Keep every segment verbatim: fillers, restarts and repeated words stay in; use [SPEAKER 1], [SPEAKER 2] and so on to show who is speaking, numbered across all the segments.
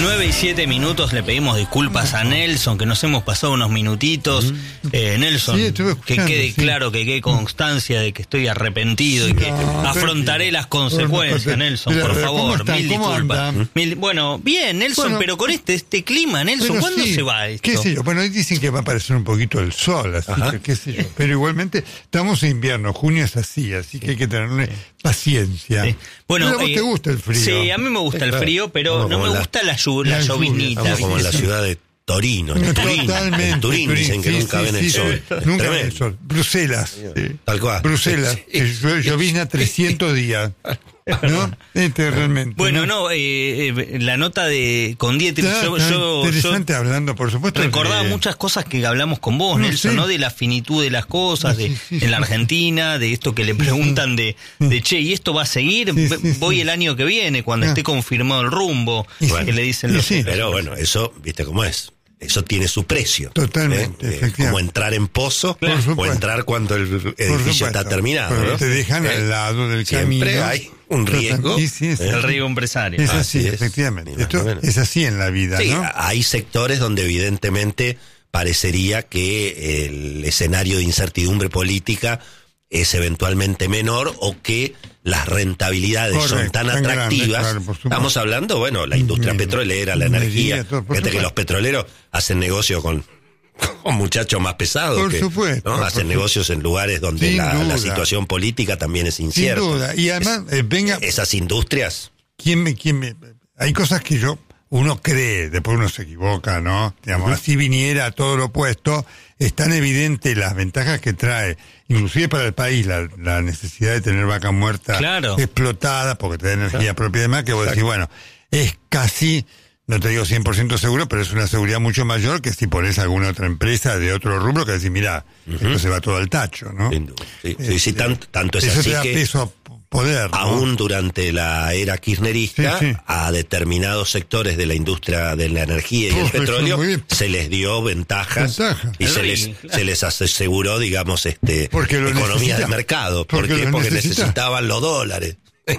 [SPEAKER 1] nueve y siete minutos, le pedimos disculpas a Nelson, que nos hemos pasado unos minutitos. Eh, Nelson,
[SPEAKER 2] sí,
[SPEAKER 1] que quede
[SPEAKER 2] sí.
[SPEAKER 1] claro, que quede constancia de que estoy arrepentido y que
[SPEAKER 2] no,
[SPEAKER 1] afrontaré
[SPEAKER 2] pero,
[SPEAKER 1] las consecuencias,
[SPEAKER 2] pero,
[SPEAKER 1] Nelson,
[SPEAKER 2] pero,
[SPEAKER 1] por
[SPEAKER 2] pero,
[SPEAKER 1] favor,
[SPEAKER 2] ¿cómo
[SPEAKER 1] mil
[SPEAKER 2] ¿Cómo
[SPEAKER 1] disculpas. Mil, bueno, bien, Nelson,
[SPEAKER 2] bueno,
[SPEAKER 1] pero con este este clima, Nelson, ¿cuándo
[SPEAKER 2] sí,
[SPEAKER 1] se va esto?
[SPEAKER 2] ¿Qué sé yo? Bueno, hoy dicen que va a aparecer un poquito el sol, así
[SPEAKER 3] Ajá.
[SPEAKER 2] que qué sé yo. Pero igualmente estamos en invierno, junio es así, así que hay que tenerle paciencia.
[SPEAKER 1] Sí. Bueno,
[SPEAKER 2] pero a vos
[SPEAKER 1] eh,
[SPEAKER 2] te gusta el frío.
[SPEAKER 1] Sí, a mí me gusta el frío, pero
[SPEAKER 3] Vamos
[SPEAKER 1] no me
[SPEAKER 3] como la-
[SPEAKER 1] gusta la, llu- la
[SPEAKER 2] la lluvia,
[SPEAKER 1] lloviznita.
[SPEAKER 3] Estamos como en la
[SPEAKER 1] ¿viste?
[SPEAKER 3] ciudad de Torino, en Turín.
[SPEAKER 2] Totalmente.
[SPEAKER 3] En Turín dicen que
[SPEAKER 2] sí,
[SPEAKER 3] nunca
[SPEAKER 2] sí,
[SPEAKER 3] ven
[SPEAKER 2] sí,
[SPEAKER 3] el sol.
[SPEAKER 2] sí, Nunca ven el
[SPEAKER 3] Tremendo.
[SPEAKER 2] sol. Bruselas. sí.
[SPEAKER 3] Tal cual.
[SPEAKER 2] Bruselas.
[SPEAKER 3] Sí.
[SPEAKER 2] que llo- Llovizna trescientos días. ¿No? Este realmente.
[SPEAKER 1] Bueno, no, eh, eh, la nota de con Dietrich,
[SPEAKER 2] Está,
[SPEAKER 1] yo,
[SPEAKER 2] está
[SPEAKER 1] yo,
[SPEAKER 2] interesante
[SPEAKER 1] yo
[SPEAKER 2] hablando, por supuesto.
[SPEAKER 1] recordaba
[SPEAKER 2] de-
[SPEAKER 1] muchas cosas que hablamos con vos,
[SPEAKER 2] No,
[SPEAKER 1] Nelson,
[SPEAKER 2] sí.
[SPEAKER 1] ¿no? De la finitud de las cosas, de
[SPEAKER 2] Sí, sí,
[SPEAKER 1] en la
[SPEAKER 2] sí.
[SPEAKER 1] Argentina, de esto que le preguntan de, de che, ¿y esto va a seguir?
[SPEAKER 2] Sí, sí, sí.
[SPEAKER 1] Voy el año que viene, cuando
[SPEAKER 2] Ah.
[SPEAKER 1] esté confirmado el rumbo,
[SPEAKER 2] Y
[SPEAKER 1] que
[SPEAKER 2] sí.
[SPEAKER 1] le dicen
[SPEAKER 2] Y
[SPEAKER 1] los...
[SPEAKER 2] sí.
[SPEAKER 3] Pero bueno, eso, ¿viste cómo es? Eso tiene su precio.
[SPEAKER 2] Totalmente,
[SPEAKER 3] ¿eh? Eh,
[SPEAKER 2] efectivamente.
[SPEAKER 3] como entrar en pozo
[SPEAKER 2] Por
[SPEAKER 3] o
[SPEAKER 2] supuesto.
[SPEAKER 3] entrar cuando el
[SPEAKER 2] Por
[SPEAKER 3] edificio
[SPEAKER 2] supuesto.
[SPEAKER 3] está terminado.
[SPEAKER 2] Pero
[SPEAKER 3] ¿no?
[SPEAKER 2] te dejan
[SPEAKER 3] ¿Eh?
[SPEAKER 2] al lado del
[SPEAKER 3] Siempre
[SPEAKER 2] camino.
[SPEAKER 3] hay un riesgo.
[SPEAKER 2] Sí, sí, es,
[SPEAKER 3] ¿eh?
[SPEAKER 1] El riesgo empresario.
[SPEAKER 2] es
[SPEAKER 3] Así
[SPEAKER 2] así,
[SPEAKER 3] es,
[SPEAKER 2] efectivamente.
[SPEAKER 3] ni más
[SPEAKER 2] Esto
[SPEAKER 3] ni menos.
[SPEAKER 2] es así en la vida,
[SPEAKER 3] Sí,
[SPEAKER 2] ¿no?
[SPEAKER 3] hay sectores donde evidentemente parecería que el escenario de incertidumbre política es eventualmente menor o que las rentabilidades
[SPEAKER 2] Correcto,
[SPEAKER 3] son tan
[SPEAKER 2] tan grandes,
[SPEAKER 3] atractivas.
[SPEAKER 2] claro, por supuesto.
[SPEAKER 3] Estamos hablando, bueno, la industria
[SPEAKER 2] Minería,
[SPEAKER 3] petrolera, la
[SPEAKER 2] minería,
[SPEAKER 3] energía.
[SPEAKER 2] todo, por
[SPEAKER 3] Fíjate que
[SPEAKER 2] supuesto.
[SPEAKER 3] los petroleros hacen negocio con, con muchachos más pesados.
[SPEAKER 2] Por
[SPEAKER 3] que,
[SPEAKER 2] supuesto,
[SPEAKER 3] ¿no?
[SPEAKER 2] por
[SPEAKER 3] Hacen
[SPEAKER 2] supuesto.
[SPEAKER 3] negocios en lugares donde
[SPEAKER 2] Sin
[SPEAKER 3] la, la
[SPEAKER 2] duda.
[SPEAKER 3] situación política también es
[SPEAKER 2] Sin
[SPEAKER 3] incierta.
[SPEAKER 2] duda. Y además, eh, venga,
[SPEAKER 3] Esas industrias.
[SPEAKER 2] ¿quién me, quién me, hay cosas que yo, uno cree, después uno se equivoca, ¿no? Digamos,
[SPEAKER 3] Ujú.
[SPEAKER 2] así viniera todo lo opuesto, es tan evidente las ventajas que trae, inclusive para el país, la, la necesidad de tener vaca muerta
[SPEAKER 1] Claro.
[SPEAKER 2] explotada, porque te da energía propia y demás, que vos decís, bueno, es casi, no te digo cien por ciento seguro, pero es una seguridad mucho mayor que si pones alguna otra empresa de otro rubro que decís, mira, esto se va todo al tacho, ¿no?
[SPEAKER 3] Sin duda. Sí, sí, sí,
[SPEAKER 2] Este,
[SPEAKER 3] tanto, tanto es
[SPEAKER 2] Eso
[SPEAKER 3] así
[SPEAKER 2] te da
[SPEAKER 3] que
[SPEAKER 2] peso a poder, ¿no?
[SPEAKER 3] aún durante la era kirchnerista,
[SPEAKER 2] Sí, sí.
[SPEAKER 3] a determinados sectores de la industria de la energía y
[SPEAKER 2] Oh,
[SPEAKER 3] el
[SPEAKER 2] eso
[SPEAKER 3] petróleo
[SPEAKER 2] muy bien.
[SPEAKER 3] se les dio ventajas
[SPEAKER 2] Ventaja.
[SPEAKER 3] y
[SPEAKER 1] El
[SPEAKER 3] se
[SPEAKER 1] ring,
[SPEAKER 3] les,
[SPEAKER 1] claro.
[SPEAKER 3] se les aseguró, digamos, este
[SPEAKER 2] Porque lo
[SPEAKER 3] economía
[SPEAKER 2] necesita.
[SPEAKER 3] de mercado.
[SPEAKER 2] Porque
[SPEAKER 3] ¿Por qué?
[SPEAKER 2] lo
[SPEAKER 3] Porque
[SPEAKER 2] necesita.
[SPEAKER 3] necesitaban los dólares.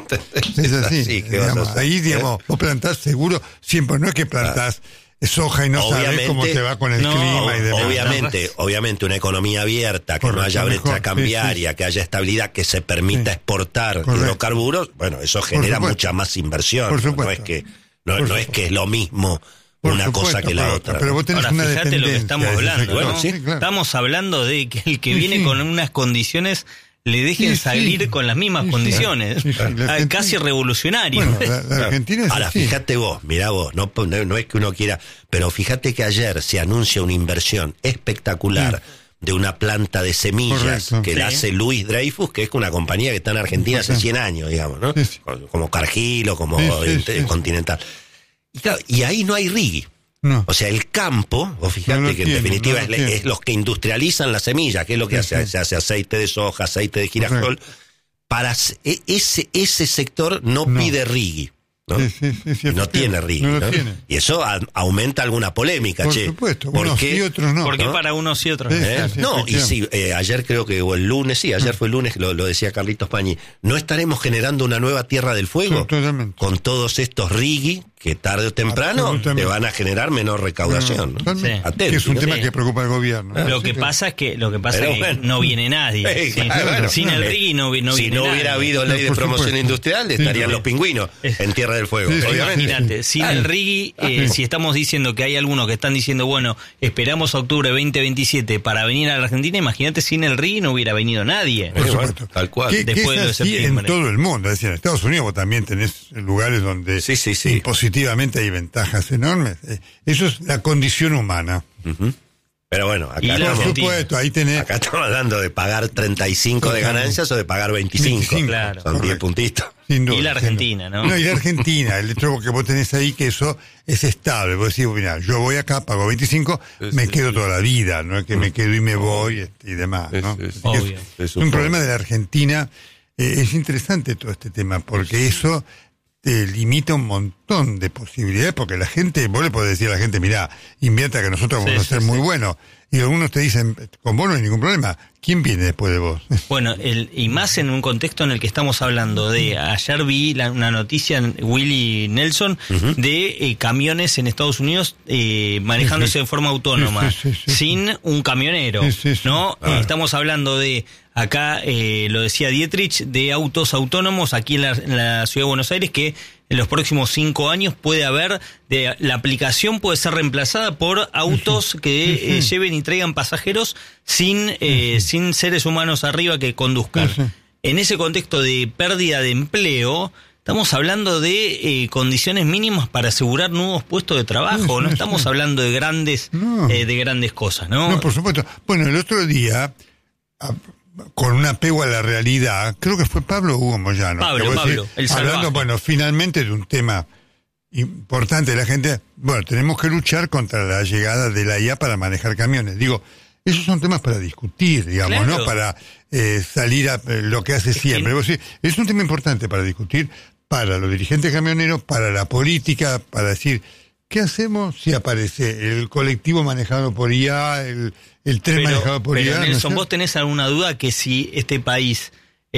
[SPEAKER 2] Es así,
[SPEAKER 3] ¿qué vas a
[SPEAKER 2] digamos,
[SPEAKER 3] hacer?
[SPEAKER 2] ahí
[SPEAKER 3] ¿Eh?
[SPEAKER 2] digamos, vos plantás seguro, siempre no es que plantás soja y no sabes
[SPEAKER 3] Obviamente-
[SPEAKER 2] cómo te va con el
[SPEAKER 1] No,
[SPEAKER 2] clima y demás.
[SPEAKER 3] Obviamente, obviamente una economía abierta, que no
[SPEAKER 2] Correcto,
[SPEAKER 3] haya brecha
[SPEAKER 2] mejor, sí,
[SPEAKER 3] cambiaria,
[SPEAKER 2] sí.
[SPEAKER 3] que haya estabilidad, que se permita
[SPEAKER 2] Sí.
[SPEAKER 3] exportar
[SPEAKER 2] Correcto.
[SPEAKER 3] hidrocarburos, bueno, eso genera
[SPEAKER 2] supuesto.
[SPEAKER 3] mucha más inversión.
[SPEAKER 2] Por
[SPEAKER 3] No
[SPEAKER 2] supuesto.
[SPEAKER 3] es que no,
[SPEAKER 2] Por
[SPEAKER 3] no
[SPEAKER 2] supuesto.
[SPEAKER 3] es que es lo mismo
[SPEAKER 2] Por
[SPEAKER 3] una
[SPEAKER 2] supuesto,
[SPEAKER 3] cosa que la
[SPEAKER 2] pero-
[SPEAKER 3] otra.
[SPEAKER 2] Pero vos tenés
[SPEAKER 1] Ahora,
[SPEAKER 2] una
[SPEAKER 1] fíjate lo que
[SPEAKER 2] dependencia
[SPEAKER 1] estamos
[SPEAKER 2] de ese
[SPEAKER 1] hablando,
[SPEAKER 2] sector.
[SPEAKER 1] ¿no?
[SPEAKER 3] sí,
[SPEAKER 2] claro.
[SPEAKER 1] Estamos hablando de que el que
[SPEAKER 2] Sí,
[SPEAKER 1] viene
[SPEAKER 2] sí.
[SPEAKER 1] con unas condiciones le dejen
[SPEAKER 2] Sí, sí.
[SPEAKER 1] salir con las mismas
[SPEAKER 2] Sí, sí.
[SPEAKER 1] condiciones.
[SPEAKER 2] Sí, sí. La
[SPEAKER 1] Ah,
[SPEAKER 2] Argentina-
[SPEAKER 1] Casi revolucionario.
[SPEAKER 2] Bueno, la, la Argentina es
[SPEAKER 3] Ahora,
[SPEAKER 2] así.
[SPEAKER 3] fíjate vos, mirá vos, no, no, no es que uno quiera, pero fíjate que ayer se anuncia una inversión espectacular de una planta de semillas
[SPEAKER 2] Correcto.
[SPEAKER 3] que la
[SPEAKER 1] Sí.
[SPEAKER 3] hace Luis Dreyfus, que es una compañía que está en Argentina hace
[SPEAKER 2] Sí.
[SPEAKER 3] cien años, digamos, ¿no?
[SPEAKER 2] Sí, sí.
[SPEAKER 3] Como Cargill o como
[SPEAKER 2] Sí, sí,
[SPEAKER 3] Inter-
[SPEAKER 2] sí.
[SPEAKER 3] Continental. Y, claro, y ahí no hay rigui.
[SPEAKER 2] No.
[SPEAKER 3] O sea, el campo, vos fíjate
[SPEAKER 2] No lo
[SPEAKER 3] que en
[SPEAKER 2] tiene,
[SPEAKER 3] definitiva
[SPEAKER 2] no lo
[SPEAKER 3] es,
[SPEAKER 2] tiene.
[SPEAKER 3] es los que industrializan la semilla, que es lo que
[SPEAKER 2] Sí,
[SPEAKER 3] hace,
[SPEAKER 2] sí.
[SPEAKER 3] se hace aceite de soja, aceite de girasol.
[SPEAKER 2] Correcto.
[SPEAKER 3] Para s- e- ese, ese sector no,
[SPEAKER 2] No.
[SPEAKER 3] pide rigui. ¿no?
[SPEAKER 2] Sí, sí, sí, sí,
[SPEAKER 3] Y no tiene rigui.
[SPEAKER 2] No lo
[SPEAKER 3] ¿no?
[SPEAKER 2] tiene.
[SPEAKER 3] Y eso a- aumenta alguna polémica,
[SPEAKER 2] Por
[SPEAKER 3] che.
[SPEAKER 2] supuesto,
[SPEAKER 3] ¿Por
[SPEAKER 2] unos
[SPEAKER 3] qué?
[SPEAKER 2] sí, otros no.
[SPEAKER 1] ¿Por qué
[SPEAKER 3] ¿no?
[SPEAKER 1] para unos y otros?
[SPEAKER 2] Sí,
[SPEAKER 1] no?
[SPEAKER 3] ¿Eh?
[SPEAKER 2] sí,
[SPEAKER 3] no, y
[SPEAKER 2] efectivamente.
[SPEAKER 3] sí, eh, ayer creo que, o el lunes, sí, ayer fue el lunes, lo, lo decía Carlitos Pañi, ¿no estaremos generando una nueva Tierra del Fuego?
[SPEAKER 2] Totalmente.
[SPEAKER 3] Con todos estos rigui que tarde o temprano
[SPEAKER 2] Absolutamente.
[SPEAKER 3] te van a generar menor recaudación. ¿no?
[SPEAKER 2] Totalmente.
[SPEAKER 1] Sí.
[SPEAKER 3] Atento,
[SPEAKER 2] Que es un
[SPEAKER 3] ¿no?
[SPEAKER 2] tema
[SPEAKER 1] Sí.
[SPEAKER 2] que preocupa al gobierno.
[SPEAKER 1] Lo
[SPEAKER 2] Sí,
[SPEAKER 1] que
[SPEAKER 2] claro.
[SPEAKER 1] pasa es que lo que pasa
[SPEAKER 3] Pero
[SPEAKER 1] es que
[SPEAKER 3] bueno.
[SPEAKER 1] no viene nadie.
[SPEAKER 3] Eh,
[SPEAKER 1] Sí.
[SPEAKER 3] claro, bueno.
[SPEAKER 1] Sin el
[SPEAKER 3] Eh,
[SPEAKER 1] rigui no, vi- no
[SPEAKER 3] si
[SPEAKER 1] viene
[SPEAKER 3] no
[SPEAKER 1] nadie.
[SPEAKER 3] hubiera habido ley de
[SPEAKER 2] por
[SPEAKER 3] promoción
[SPEAKER 2] supuesto.
[SPEAKER 3] industrial,
[SPEAKER 2] Sí,
[SPEAKER 3] estarían
[SPEAKER 2] no.
[SPEAKER 3] los pingüinos en Tierra del Fuego,
[SPEAKER 2] Sí, sí,
[SPEAKER 3] obviamente.
[SPEAKER 1] Imagínate, sin el rigui, eh, si estamos diciendo que hay algunos que están diciendo, bueno, esperamos octubre veinte veintisiete para venir a la Argentina, imagínate, sin el rigui no hubiera venido nadie.
[SPEAKER 2] Por
[SPEAKER 3] Eh, bueno,
[SPEAKER 2] supuesto.
[SPEAKER 3] tal cual.
[SPEAKER 2] Que, que
[SPEAKER 1] Después de lo de
[SPEAKER 2] es así en
[SPEAKER 1] septiembre.
[SPEAKER 2] todo el mundo. Es decir, en Estados Unidos vos también tenés lugares donde
[SPEAKER 3] Sí, sí, sí.
[SPEAKER 2] impositivamente hay ventajas enormes. Eh, Eso es la condición humana.
[SPEAKER 3] Ujú. Pero bueno, acá
[SPEAKER 1] Y la
[SPEAKER 2] Por
[SPEAKER 3] estamos,
[SPEAKER 1] Argentina.
[SPEAKER 2] supuesto, ahí tenés...
[SPEAKER 3] acá estamos hablando de pagar treinta y cinco de
[SPEAKER 2] Totalmente.
[SPEAKER 3] ganancias o de pagar veinticinco.
[SPEAKER 2] veinticinco,
[SPEAKER 1] Claro.
[SPEAKER 3] Son diez
[SPEAKER 2] correcto.
[SPEAKER 3] puntitos.
[SPEAKER 2] Sin duda,
[SPEAKER 1] Y la
[SPEAKER 2] sin
[SPEAKER 1] Argentina,
[SPEAKER 2] duda.
[SPEAKER 1] ¿no?
[SPEAKER 2] No, y la Argentina, el hecho que vos tenés ahí, que eso es estable. Vos decís, mira, yo voy acá, pago veinticinco,
[SPEAKER 3] Sí,
[SPEAKER 2] me
[SPEAKER 3] sí,
[SPEAKER 2] quedo
[SPEAKER 3] sí.
[SPEAKER 2] toda la vida, no es que me quedo y me voy este, y demás, ¿no?
[SPEAKER 3] Sí, sí,
[SPEAKER 2] Así
[SPEAKER 3] sí.
[SPEAKER 2] que es-
[SPEAKER 1] Obvio.
[SPEAKER 2] Es,
[SPEAKER 3] Es
[SPEAKER 2] un
[SPEAKER 3] un
[SPEAKER 2] problema
[SPEAKER 3] poco.
[SPEAKER 2] de la Argentina. Eh, es interesante todo este tema, porque eso te limita un montón de posibilidades, porque la gente, vos le podés decir a la gente, mirá, invierta que nosotros vamos sí, a ser sí, muy sí. buenos. Y algunos te dicen, con vos no hay ningún problema. ¿Quién viene después de vos?
[SPEAKER 1] Bueno, el, y más en un contexto en el que estamos hablando de, ayer vi la, una noticia en Willie Nelson uh-huh. de eh, camiones en Estados Unidos eh, manejándose sí, sí. de forma autónoma, sí, sí, sí, sí, sin sí. un camionero, sí, sí, sí. ¿no? Ah. Eh, estamos hablando de, acá eh, lo decía Dietrich, de autos autónomos aquí en la, en la Ciudad de Buenos Aires, que en los próximos cinco años puede haber, de, la aplicación puede ser reemplazada por autos que eh, lleven y traigan pasajeros sin, eh, sin seres humanos arriba que conduzcan. En ese contexto de pérdida de empleo, estamos hablando de eh, condiciones mínimas para asegurar nuevos puestos de trabajo, no estamos hablando de grandes, no. eh, de grandes cosas, ¿no?
[SPEAKER 2] No, por supuesto. Bueno, el otro día, a, con un apego a la realidad, creo que fue Pablo Hugo Moyano.
[SPEAKER 1] Pablo, Pablo,
[SPEAKER 2] decir, el salvaje. Hablando, bueno, finalmente de un tema importante de la gente, bueno, tenemos que luchar contra la llegada de la I A para manejar camiones. Digo, esos son temas para discutir, digamos, claro. ¿no? Para eh, salir a eh, lo que hace es siempre. Que... Vos, sí, es un tema importante para discutir para los dirigentes camioneros, para la política, para decir, ¿qué hacemos si aparece el colectivo manejado por I A, el, el tren
[SPEAKER 1] pero,
[SPEAKER 2] manejado por
[SPEAKER 1] pero
[SPEAKER 2] I A?
[SPEAKER 1] Nelson,
[SPEAKER 2] ¿no?
[SPEAKER 1] ¿vos tenés alguna duda que si este país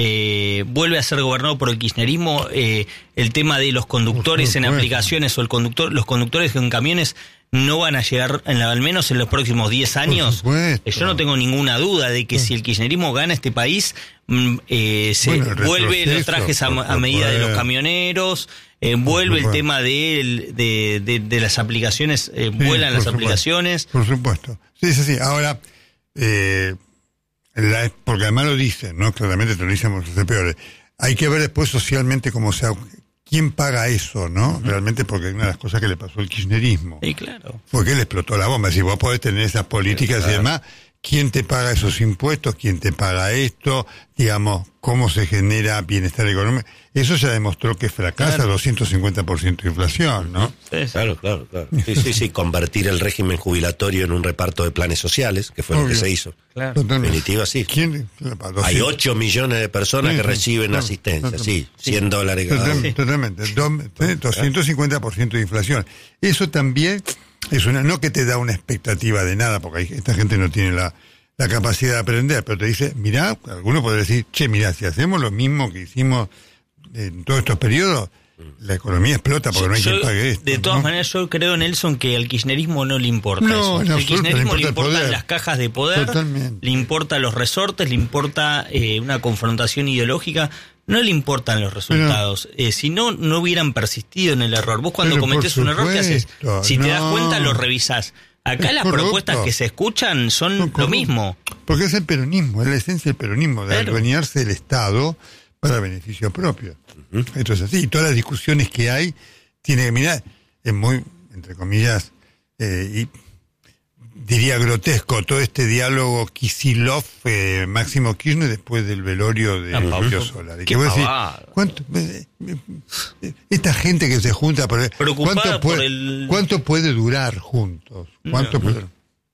[SPEAKER 1] eh, vuelve a ser gobernado por el kirchnerismo, eh, el tema de los conductores en aplicaciones o el conductor, los conductores en camiones no van a llegar, en la, al menos en los próximos diez años? Eh, yo no tengo ninguna duda de que si el kirchnerismo gana este país, eh, se bueno, vuelve los trajes a, a medida de los camioneros, eh, vuelve el tema de, de, de, de las aplicaciones, eh, sí, vuelan las supuesto, aplicaciones.
[SPEAKER 2] Por supuesto. Sí, sí, sí. Ahora, eh, la, porque además lo dicen, ¿no? Claramente te lo dicen los peores. Hay que ver después socialmente cómo se... ¿Quién paga eso, no? Uh-huh. Realmente porque una de las cosas que le pasó al kirchnerismo.
[SPEAKER 1] Sí, claro.
[SPEAKER 2] Fue que le explotó la bomba. Si vos podés tener esas políticas claro. y demás, ¿quién te paga esos impuestos? ¿Quién te paga esto? Digamos, ¿cómo se genera bienestar económico? Eso ya demostró que fracasa, claro. doscientos cincuenta por ciento de inflación, ¿no?
[SPEAKER 3] Sí, claro, claro, claro. Sí, sí, sí, convertir el régimen jubilatorio en un reparto de planes sociales, que fue Obvio. lo que se hizo. Claro. En definitiva, sí.
[SPEAKER 2] ¿Quién?
[SPEAKER 3] Hay ocho millones de personas sí, que reciben claro, asistencia, claro, sí, cien dólares cada uno.
[SPEAKER 2] Totalmente, totalmente. doscientos cincuenta por ciento de inflación. Eso también es una, no que te da una expectativa de nada, porque esta gente no tiene la, la capacidad de aprender, pero te dice, mirá, alguno puede decir, che, mirá, si hacemos lo mismo que hicimos en todos estos periodos, la economía explota porque yo, no hay quien pague esto.
[SPEAKER 1] De todas
[SPEAKER 2] ¿no?
[SPEAKER 1] maneras, yo creo, Nelson, que al kirchnerismo no le importa
[SPEAKER 2] no,
[SPEAKER 1] eso.
[SPEAKER 2] Al
[SPEAKER 1] kirchnerismo
[SPEAKER 2] le importa
[SPEAKER 1] le importan las cajas de poder,
[SPEAKER 2] Totalmente.
[SPEAKER 1] le importa los resortes, le importa eh, una confrontación ideológica, no le importan los resultados. Pero, eh, si no, no hubieran persistido en el error. Vos cuando cometés un error, ¿qué haces? Si no. te das cuenta, lo revisás. Acá es las corrupto. propuestas que se escuchan son, son lo mismo.
[SPEAKER 2] Porque es el peronismo, es la esencia del peronismo, de adueñarse del Estado para beneficio propio. Uh-huh. Esto es así. Y todas las discusiones que hay, tiene que mirar, es muy, entre comillas, eh, y diría grotesco, todo este diálogo Kicillof, eh, Máximo Kirchner después del velorio de Mauricio Sola. De que vos decís, ¿cuánto, eh, eh, esta gente que se junta, por, ¿cuánto, puede, por el... ¿cuánto puede durar juntos? ¿Cuánto no. puede...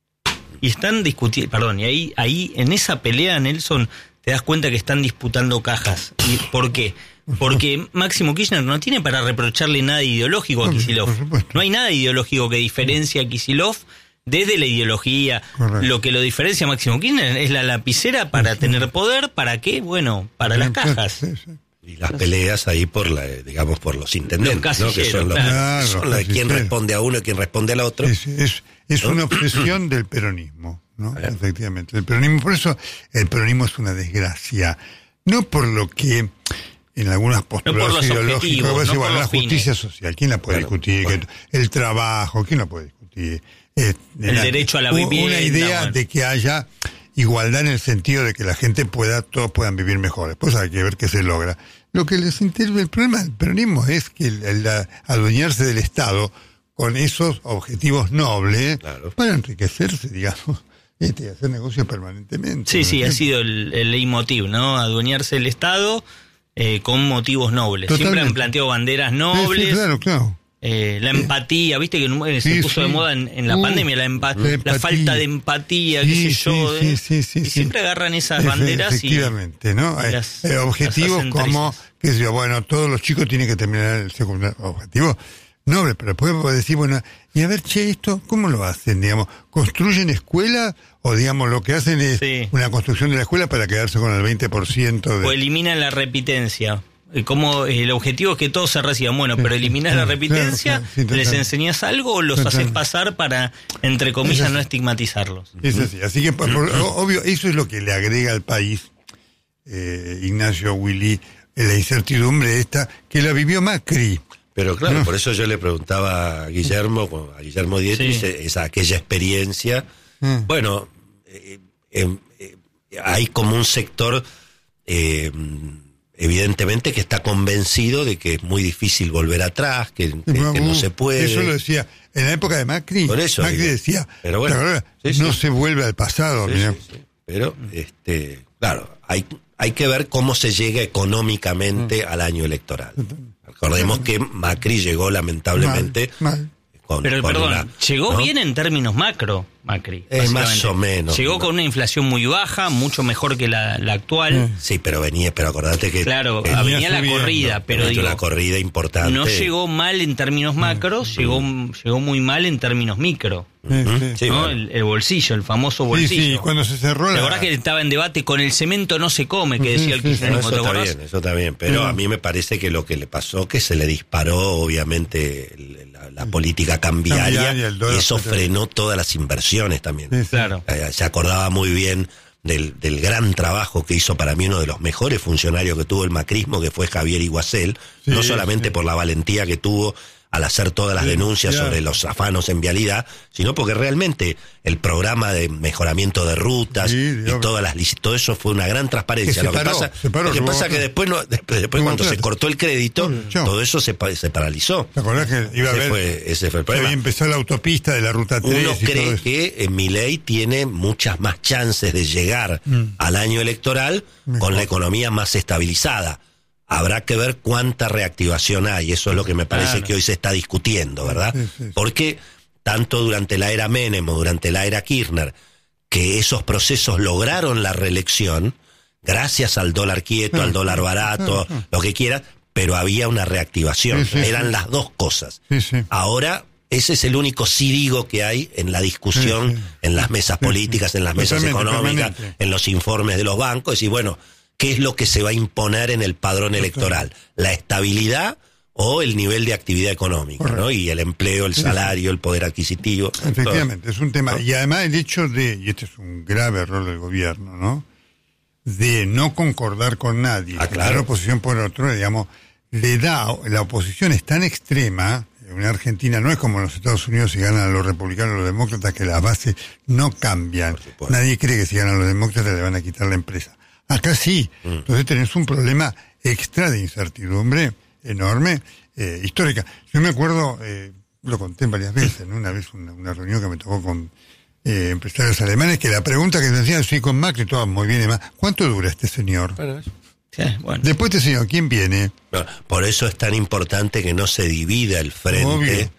[SPEAKER 1] Y están discutiendo, perdón, y ahí, ahí en esa pelea, Nelson, te das cuenta que están disputando cajas. ¿Y por qué? Porque Máximo Kirchner no tiene para reprocharle nada ideológico a Kicillof. No hay nada ideológico que diferencia a Kicillof desde la ideología. Correcto. Lo que lo diferencia a Máximo Kirchner es la lapicera para tener poder. ¿Para qué? Bueno, para las cajas.
[SPEAKER 2] Sí, sí.
[SPEAKER 3] Y las peleas ahí por la, digamos, por los intendentes, los ¿no? Que son los, claro, son los de quién responde a uno y quién responde al otro.
[SPEAKER 2] Es, es, es ¿no? una obsesión del peronismo, ¿no? Claro. Efectivamente. El peronismo, por eso el peronismo es una desgracia. No por lo que en algunas posturas
[SPEAKER 1] no
[SPEAKER 2] ideológicas,
[SPEAKER 1] no
[SPEAKER 2] igual,
[SPEAKER 1] por
[SPEAKER 2] la justicia
[SPEAKER 1] fines.
[SPEAKER 2] social, ¿quién la puede
[SPEAKER 3] bueno,
[SPEAKER 2] discutir?
[SPEAKER 3] Bueno.
[SPEAKER 2] El trabajo, ¿quién la puede discutir? Eh,
[SPEAKER 1] el
[SPEAKER 2] la,
[SPEAKER 1] derecho a la vivienda.
[SPEAKER 2] Una idea
[SPEAKER 1] bueno.
[SPEAKER 2] de que haya igualdad en el sentido de que la gente pueda, todos puedan vivir mejor. Después hay que ver qué se logra. Lo que les interesa, el problema del peronismo es que el, el, el adueñarse del Estado con esos objetivos nobles claro. para enriquecerse, digamos, este, hacer negocios permanentemente.
[SPEAKER 1] Sí,
[SPEAKER 2] ¿no?
[SPEAKER 1] sí, ha sido el, el leitmotiv, ¿no? Adueñarse del Estado eh, con motivos nobles. Totalmente. Siempre han planteado banderas nobles.
[SPEAKER 2] Sí, sí, claro, claro.
[SPEAKER 1] Eh, la empatía, viste que se sí, puso sí. de moda en, en la uh, pandemia, la, empa- la, la falta de empatía,
[SPEAKER 2] sí,
[SPEAKER 1] qué sé yo.
[SPEAKER 2] Sí,
[SPEAKER 1] de,
[SPEAKER 2] sí, sí,
[SPEAKER 1] y
[SPEAKER 2] sí,
[SPEAKER 1] siempre
[SPEAKER 2] sí.
[SPEAKER 1] agarran esas banderas
[SPEAKER 2] efectivamente,
[SPEAKER 1] y,
[SPEAKER 2] ¿no?
[SPEAKER 1] y las,
[SPEAKER 2] eh, objetivos
[SPEAKER 1] las
[SPEAKER 2] como que yo, bueno, todos los chicos tienen que terminar el secundario. Objetivo noble, pero después puedo decir, bueno, y a ver, che, esto, ¿cómo lo hacen? Digamos, ¿construyen escuelas? O, digamos, lo que hacen es sí. una construcción de la escuela para quedarse con el veinte por ciento de...
[SPEAKER 1] O eliminan la repitencia. Como el objetivo es que todos se reciban. Bueno, pero eliminas la repitencia, claro, claro, sí, ¿les enseñás algo o los total. haces pasar para, entre comillas, no estigmatizarlos?
[SPEAKER 2] Es así. Así que, por, por, obvio, eso es lo que le agrega al país, eh, Ignacio, Willy, la incertidumbre esta, que la vivió Macri.
[SPEAKER 3] Pero claro,
[SPEAKER 2] no.
[SPEAKER 3] por eso yo le preguntaba a Guillermo, a Guillermo Dietrich, sí. esa aquella experiencia. Mm. Bueno, eh, eh, eh, hay como un sector... Eh, evidentemente que está convencido de que es muy difícil volver atrás, que, que,
[SPEAKER 2] no,
[SPEAKER 3] que no se puede.
[SPEAKER 2] Eso lo decía en la época de Macri.
[SPEAKER 3] Por eso
[SPEAKER 2] Macri
[SPEAKER 3] digo,
[SPEAKER 2] decía,
[SPEAKER 3] pero bueno,
[SPEAKER 2] verdad, sí,
[SPEAKER 3] sí.
[SPEAKER 2] no se vuelve al pasado.
[SPEAKER 3] Sí, sí, sí. Pero, este, claro, hay, hay que ver cómo se llega económicamente mm. al año electoral. Recordemos que Macri llegó lamentablemente...
[SPEAKER 2] Mal, mal.
[SPEAKER 1] Con, pero con perdón, una, llegó ¿no? bien en términos macro, Macri.
[SPEAKER 3] Eh, más o menos.
[SPEAKER 1] Llegó
[SPEAKER 3] ¿no?
[SPEAKER 1] con una inflación muy baja, mucho mejor que la, la actual.
[SPEAKER 3] Sí, pero venía, pero acordate que...
[SPEAKER 1] Claro, venía, venía la subiendo. corrida, pero digo...
[SPEAKER 3] la corrida importante.
[SPEAKER 1] No llegó mal en términos macro, mm. llegó, llegó muy mal en términos micro.
[SPEAKER 2] Sí, sí.
[SPEAKER 1] Sí, ¿no? el, el bolsillo, el famoso bolsillo.
[SPEAKER 2] Sí, sí, cuando se cerró la...
[SPEAKER 1] La verdad que estaba en debate con el cemento no se come, que decía el kirchnerismo.
[SPEAKER 3] No, eso está bien, eso está bien, pero sí. a mí me parece que lo que le pasó, que se le disparó obviamente la, la política cambiaria, cambiaria y eso frenó todas las inversiones también.
[SPEAKER 2] Sí, sí.
[SPEAKER 1] Claro.
[SPEAKER 3] Se acordaba muy bien del, del gran trabajo que hizo para mí uno de los mejores funcionarios que tuvo el macrismo, que fue Javier Iguacel, sí, no solamente sí. por la valentía que tuvo al hacer todas las sí, denuncias claro. sobre los afanos en vialidad, sino porque realmente el programa de mejoramiento de rutas sí, y todas las todo eso fue una gran transparencia. Lo que
[SPEAKER 2] paró,
[SPEAKER 3] pasa,
[SPEAKER 2] paró,
[SPEAKER 3] lo que pasa que después, no, después, después cuando se cortó el crédito, no, todo eso se, se paralizó.
[SPEAKER 2] ¿Te acordás que iba a
[SPEAKER 3] ese
[SPEAKER 2] haber?
[SPEAKER 3] Fue, ese fue el problema.
[SPEAKER 2] Ahí empezó la autopista de la ruta tres.
[SPEAKER 3] Uno cree que eh, Milei tiene muchas más chances de llegar mm. al año electoral Mejor. con la economía más estabilizada. Habrá que ver cuánta reactivación hay, eso es lo que me parece claro. que hoy se está discutiendo, ¿verdad? Sí, sí, sí. Porque tanto durante la era Menem o durante la era Kirchner, que esos procesos lograron la reelección, gracias al dólar quieto, sí, al dólar barato, sí, sí. lo que quieras, pero había una reactivación, sí, sí, eran sí. las dos cosas.
[SPEAKER 2] Sí, sí.
[SPEAKER 3] Ahora, ese es el único sí digo que hay en la discusión, sí, sí. en las mesas políticas, en las mesas económicas, en los informes de los bancos, y bueno... ¿Qué es lo que se va a imponer en el padrón electoral? ¿La estabilidad o el nivel de actividad económica? ¿no? Y el empleo, el salario, el poder adquisitivo.
[SPEAKER 2] Efectivamente,
[SPEAKER 3] todo.
[SPEAKER 2] es un tema.
[SPEAKER 3] ¿no?
[SPEAKER 2] Y además el hecho de, y este es un grave error del gobierno, ¿no? De no concordar con nadie.
[SPEAKER 3] Ah, claro.
[SPEAKER 2] La oposición por otro, digamos, le da, la oposición es tan extrema, en Argentina no es como en los Estados Unidos si ganan los republicanos o los demócratas, que las bases no cambian. Nadie cree que si ganan los demócratas le van a quitar la empresa. Acá sí, mm. entonces tenés un problema extra de incertidumbre enorme, eh, histórica. Yo me acuerdo, eh, lo conté varias veces, ¿no? Una vez una, una reunión que me tocó con eh, empresarios alemanes, que la pregunta que se hacían, sí, con Macri, todo muy bien y más, ¿cuánto dura este señor?
[SPEAKER 3] Bueno,
[SPEAKER 1] sí, bueno.
[SPEAKER 2] Después este señor, ¿quién viene?
[SPEAKER 3] No, por eso es tan importante que no se divida el frente...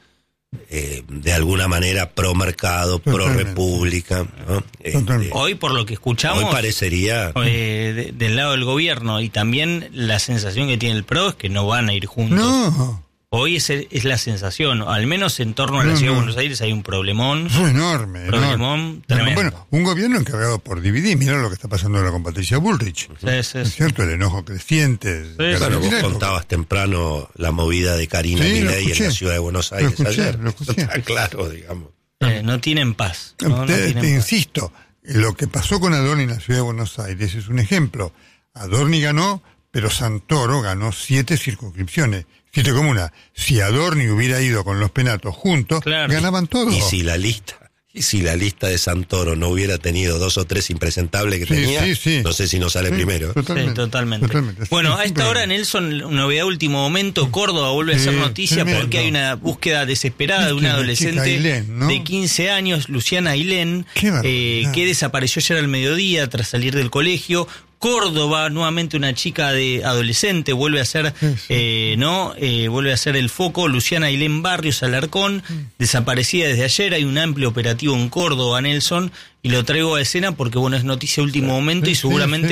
[SPEAKER 3] Eh, de alguna manera pro mercado, pro república, ¿no? Este,
[SPEAKER 1] hoy por lo que escuchamos
[SPEAKER 3] hoy parecería
[SPEAKER 1] eh, de, del lado del gobierno, y también la sensación que tiene el PRO es que no van a ir juntos.
[SPEAKER 2] No.
[SPEAKER 1] Hoy es, es la sensación, al menos en torno a la no, ciudad no. de Buenos Aires hay un problemón.
[SPEAKER 2] Es enorme.
[SPEAKER 1] Problemón
[SPEAKER 2] enorme.
[SPEAKER 1] tremendo.
[SPEAKER 2] Bueno, un gobierno encargado por dividir. Mirá lo que está pasando ahora con Patricia Bullrich.
[SPEAKER 1] Sí, sí, sí.
[SPEAKER 2] ¿Es cierto? El enojo creciente.
[SPEAKER 3] Sí, claro, vos contabas temprano la movida de Karina sí, Milei en la ciudad de Buenos Aires
[SPEAKER 2] lo escuché,
[SPEAKER 3] ayer.
[SPEAKER 2] Lo escuché.
[SPEAKER 3] Está claro, digamos.
[SPEAKER 1] Eh, no tienen paz. No,
[SPEAKER 2] te,
[SPEAKER 1] no tienen
[SPEAKER 2] te
[SPEAKER 1] paz.
[SPEAKER 2] insisto, lo que pasó con Adorni en la ciudad de Buenos Aires es un ejemplo. Adorni ganó, pero Santoro ganó siete circunscripciones. Siete comunas. Si Adorni hubiera ido con los penatos juntos, claro. ganaban todos.
[SPEAKER 3] Y si la lista, y si la lista de Santoro no hubiera tenido dos o tres impresentables que
[SPEAKER 2] sí,
[SPEAKER 3] tenía,
[SPEAKER 2] sí, sí.
[SPEAKER 3] no sé si no sale
[SPEAKER 2] sí,
[SPEAKER 3] primero.
[SPEAKER 1] Totalmente. Sí, totalmente. totalmente. Bueno, a esta hora, Nelson, novedad último momento, Córdoba vuelve a hacer noticia tremendo. Porque hay una búsqueda desesperada de una adolescente Ailén, ¿no? de quince años, Luciana Ailén, eh, que desapareció ayer al mediodía tras salir del colegio. Córdoba, nuevamente una chica de adolescente, vuelve a ser, sí, sí. Eh, ¿no? Eh, vuelve a ser el foco. Luciana Ailén Barrios Alarcón, sí. desaparecida desde ayer. Hay un amplio operativo en Córdoba, Nelson, y lo traigo a escena porque, bueno, es noticia de último momento sí, y seguramente sí, sí.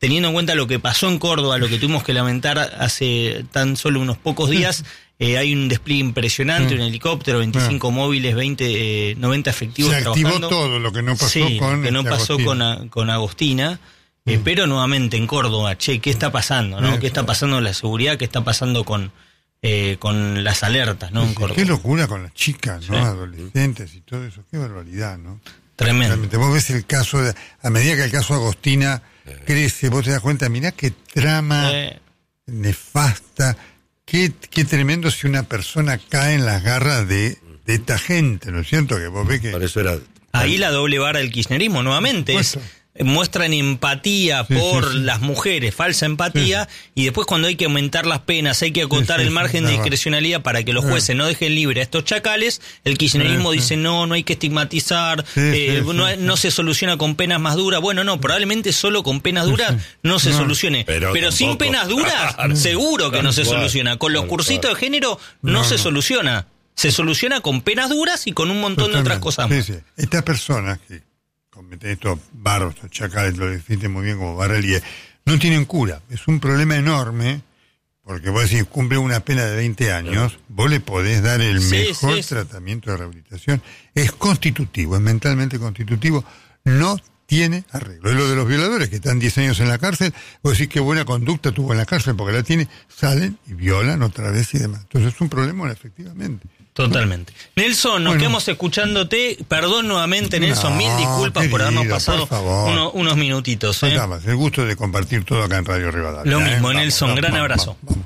[SPEAKER 1] teniendo en cuenta lo que pasó en Córdoba, lo que tuvimos que lamentar hace tan solo unos pocos días, eh, hay un despliegue impresionante, mm. un helicóptero, veinticinco mm. móviles, veinte, eh, noventa efectivos
[SPEAKER 2] trabajando. Se activó
[SPEAKER 1] trabajando.
[SPEAKER 2] todo lo que no pasó
[SPEAKER 1] sí,
[SPEAKER 2] con
[SPEAKER 1] que no pasó
[SPEAKER 2] Agostina.
[SPEAKER 1] con, a, con Agostina. Eh, mm. Pero nuevamente en Córdoba, che, ¿qué está pasando? ¿no? ¿Qué está pasando con la seguridad? ¿Qué está pasando con eh, con las alertas? ¿no? En Córdoba.
[SPEAKER 2] Qué locura con las chicas, ¿no?
[SPEAKER 1] Sí.
[SPEAKER 2] Adolescentes y todo eso. Qué barbaridad, ¿no?
[SPEAKER 1] Tremendo.
[SPEAKER 2] Realmente, vos ves el caso, de, a medida que el caso Agostina eh. crece, vos te das cuenta, mirá qué trama eh. nefasta, qué, qué tremendo si una persona cae en las garras de, de esta gente, ¿no es cierto? Que vos ves que...
[SPEAKER 3] Por eso era...
[SPEAKER 1] Ahí la doble vara del kirchnerismo, nuevamente, es... muestran empatía sí, por sí, sí. las mujeres, falsa empatía, sí, sí. y después cuando hay que aumentar las penas, hay que acotar sí, sí, el margen sí, de discrecionalidad para que los jueces sí. no dejen libre a estos chacales, el kirchnerismo sí, sí. dice no, no hay que estigmatizar, sí, eh, sí, no, sí, no sí. se soluciona con penas más duras. Bueno, no, probablemente solo con penas duras sí, sí. no se no. solucione, pero, pero sin penas duras seguro que no se soluciona. Con los cursitos de género no, no se soluciona, se soluciona con penas duras y con un montón Totalmente. de otras cosas más.
[SPEAKER 2] Sí, sí. Estas personas que cometen estos barros, estos chacales, lo definen muy bien como barrelíes, no tienen cura. Es un problema enorme, porque vos decís, cumple una pena de veinte años, vos le podés dar el sí, mejor sí, tratamiento de rehabilitación. Es constitutivo, es mentalmente constitutivo, no tiene arreglo. Es lo de los violadores, que están diez años en la cárcel, vos decís qué buena conducta tuvo en la cárcel, porque la tiene, salen y violan otra vez y demás. Entonces es un problema, efectivamente.
[SPEAKER 1] Totalmente. Nelson, nos bueno. quedamos escuchándote. Perdón nuevamente, Nelson, no, mil disculpas querido, por habernos pasado uno, unos minutitos. ¿eh?
[SPEAKER 2] Nada más, el gusto de compartir todo acá en Radio Rivadavia.
[SPEAKER 1] Lo mismo,
[SPEAKER 2] ¿eh?
[SPEAKER 1] Nelson,
[SPEAKER 2] vamos,
[SPEAKER 1] gran
[SPEAKER 2] vamos,
[SPEAKER 1] abrazo.
[SPEAKER 2] Vamos, vamos.